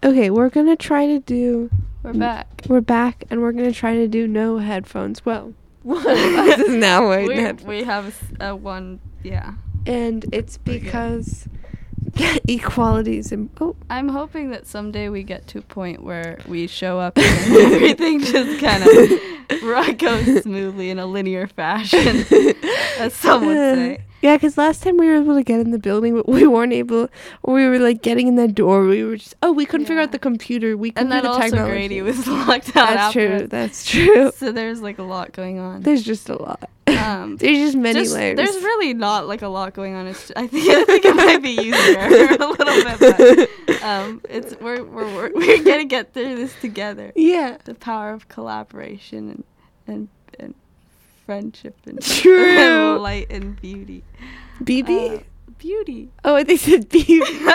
Okay, we're gonna try to do. We're back. We're back, and we're gonna try to do no headphones. Well, one of us is now wearing headphones. We have one. Yeah. And it's because equality's I'm hoping that someday we get to a point where we show up and everything just kind of goes smoothly in a linear fashion, as some would say. Yeah, because last time we were able to get in the building, but we weren't able, or we were like getting in the door. We were just, we couldn't figure out the computer. We couldn't and do then the also technology. Grady was locked out. That's true. So there's like a lot going on. There's just a lot. There's just many layers. There's really not like a lot going on. I think it might be easier a little bit, but we're gonna get through this together. Yeah. The power of collaboration and friendship and light and beauty. BB? Beauty. Oh, I think it said BB.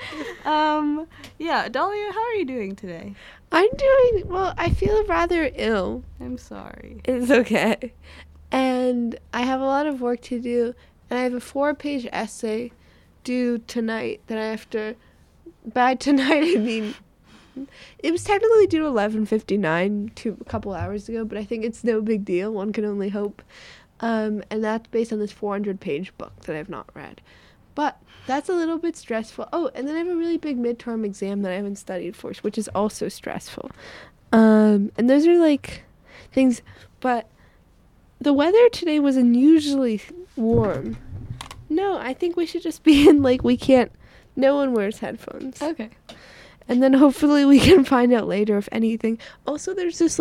Yeah, Dahlia, how are you doing today? I'm doing well. I feel rather ill. I'm sorry. It's okay. And I have a lot of work to do, and I have a 4-page essay due tonight that I have to. By tonight, I mean, it was technically due 11:59 a couple hours ago, but I think it's no big deal. One can only hope. And that's based on this 400-page book that I've not read. But that's a little bit stressful. Oh, and then I have a really big midterm exam that I haven't studied for, which is also stressful. And those are like things, but the weather today was unusually warm. No, I think we should just be in no one wears headphones. Okay. And then hopefully we can find out later if anything. Also, there's this